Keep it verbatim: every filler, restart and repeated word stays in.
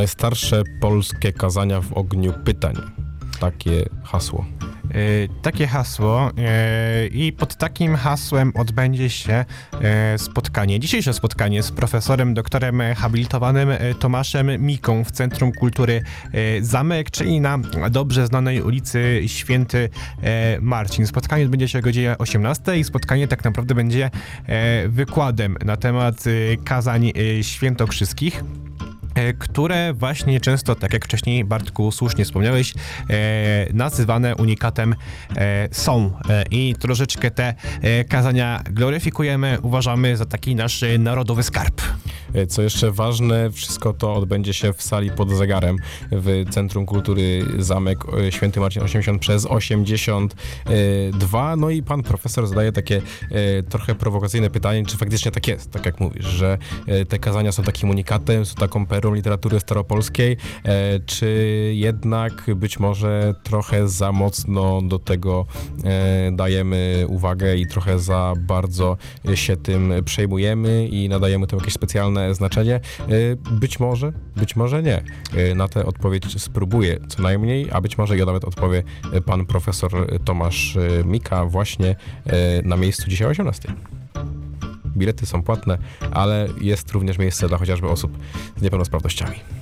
Najstarsze polskie kazania w ogniu pytań. Takie hasło. Yy, takie hasło yy, i pod takim hasłem odbędzie się yy, spotkanie, dzisiejsze spotkanie z profesorem, doktorem habilitowanym yy, Tomaszem Miką w Centrum Kultury yy, Zamek, czyli na dobrze znanej ulicy Święty yy, Marcin. Spotkanie odbędzie się o godzinie osiemnastej i spotkanie tak naprawdę będzie yy, wykładem na temat yy, kazań yy, świętokrzyskich, które właśnie często, tak jak wcześniej Bartku słusznie wspomniałeś, e, nazywane unikatem e, są. E, I troszeczkę te e, kazania gloryfikujemy, uważamy za taki nasz narodowy skarb. Co jeszcze ważne, wszystko to odbędzie się w sali pod zegarem w Centrum Kultury Zamek Święty Marcin osiemdziesiąt przez osiemdziesiąt dwa. No i pan profesor zadaje takie e, trochę prowokacyjne pytanie, czy faktycznie tak jest, tak jak mówisz, że e, te kazania są takim unikatem, są taką perłą literatury staropolskiej, e, czy jednak być może trochę za mocno do tego e, dajemy uwagę i trochę za bardzo się tym przejmujemy i nadajemy temu jakieś specjalne znaczenie? Być może, być może nie. Na tę odpowiedź spróbuję co najmniej, a być może i nawet odpowie pan profesor Tomasz Mika właśnie na miejscu dzisiaj o osiemnastej. Bilety są płatne, ale jest również miejsce dla chociażby osób z niepełnosprawnościami.